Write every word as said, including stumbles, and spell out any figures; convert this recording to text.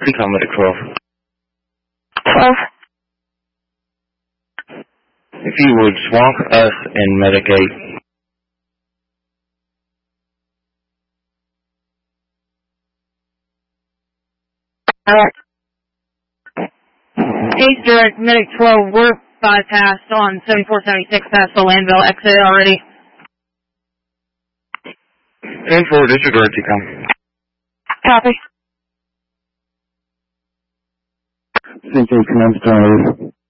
Recon Medic twelve. twelve. If you would swamp us and Medic eight. Alright. Ace Direct, Medic twelve, we're bypassed on seventy-four seventy-six past the Landville exit already. ten four, disregard Recon. Copy. Century commence tornado.